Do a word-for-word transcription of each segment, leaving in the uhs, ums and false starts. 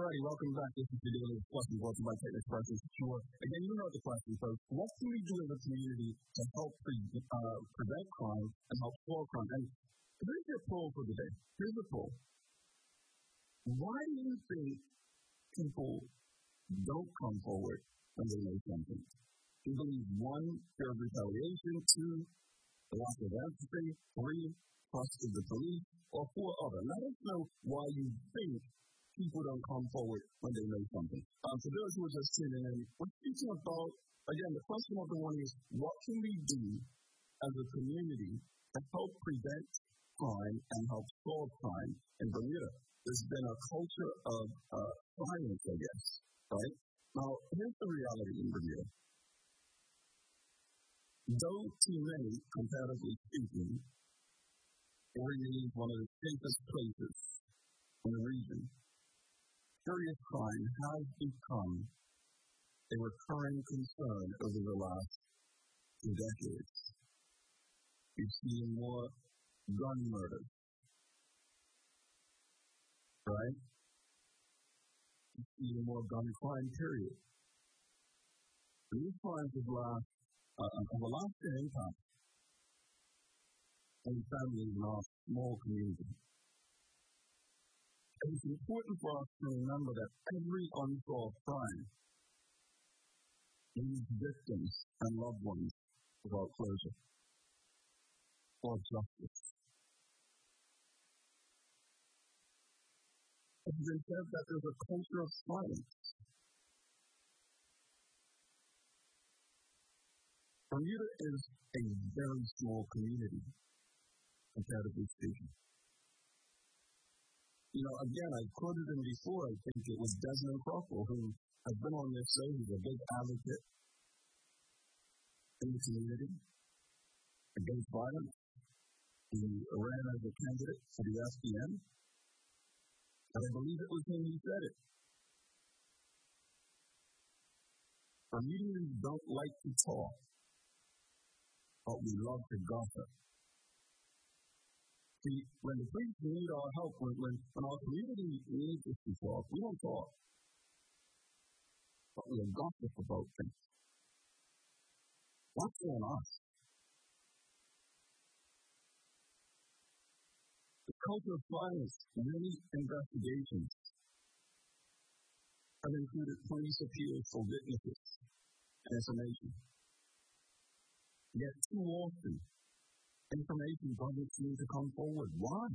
Alrighty, welcome back. This is the Daily Question brought to you by Tech Expressions. Sure. Again, you know the question. So, what can we do as a community to help pre- uh, prevent crime and help solve crime? And here's your poll for the day. Here's the poll. Why do you think people don't come forward when they know something? Do you believe one, fear of retaliation, two, the lack of empathy, three, trust of the police, or four other? Let us know why you think people don't come forward when they know something. Um, for those who are just tuning in, we're speaking about, again, the question of the morning is, what can we do as a community to help prevent crime and help solve crime in Bermuda? There's been a culture of uh, violence, I guess, right? Now, here's the reality in Bermuda. Though too many, comparatively speaking, it remains one of the safest places in the region. Serious crime has become a recurring concern over the last two decades. We've seen more gun murders, right? We've seen more gun crime, period. These crimes have last, uh, have a lasting impact on families in our small community. And it's important for us to remember that every unsolved crime leaves victims and loved ones without closure or justice. It's been said that there's a culture of silence. Bermuda is a very small community, comparatively speaking. You know, again, I quoted him before. I think it was Desmond Crockett, who has been on this show. He's a big advocate in the community against violence. He ran as a candidate for the S D N. And I believe it was him who said it. Bermudians don't like to talk, but we love to gossip. See, when the police need our help, when, when, when our community needs us to talk, we don't talk, but we'll gossip about things. That's on us. The culture of violence, many investigations have included police appeals for witnesses and information. Yet too often, information doesn't seem to come forward. Why?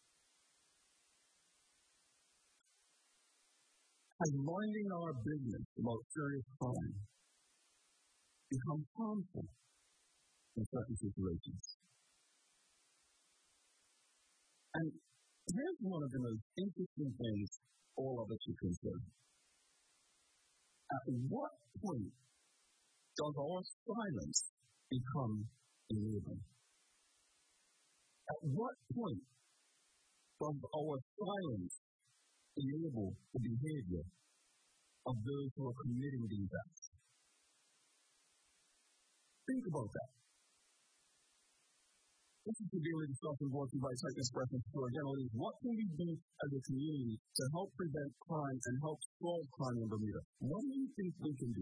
Has minding our business about serious crime become harmful in certain situations? And here's one of the most interesting things all of us should consider. At what point does our silence become enabling? At what point does our silence enable the behavior of those who are committing these acts? Think about that. This is the Daily Discussion brought to you by Tech Expressions. So again, ladies, what can we do as a community to help prevent crime and help solve crime in Bermuda? What do you think we can do?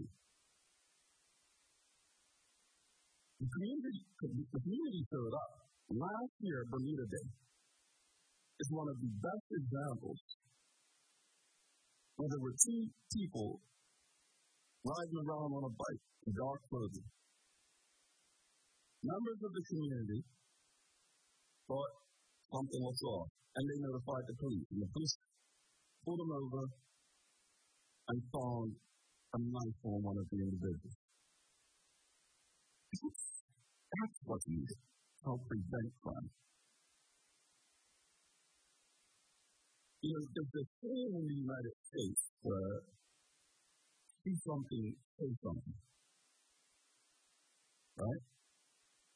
The community, the community showed up. Last year, Bermuda Day is one of the best examples where there were two people riding around on a bike in dark clothing. Members of the community thought something was off, and they notified the police. And the police pulled them over and found a knife on one of the individuals. That's what's needed to help prevent crime. You know, there's this thing in the United States where see something, say something. Right?